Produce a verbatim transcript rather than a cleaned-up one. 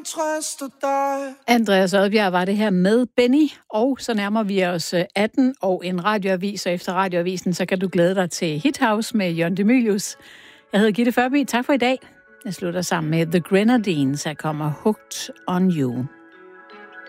trøster dig. Andreas Odbjerg var det her med Benny, og så nærmer vi os atten og en radioavis, og efter radioavisen, så kan du glæde dig til Hit House med Jørgen De Mylius. Jeg hedder Gitte Førby. Tak for i dag. Jeg slutter sammen med The Grenadines. Her kommer Hooked on You.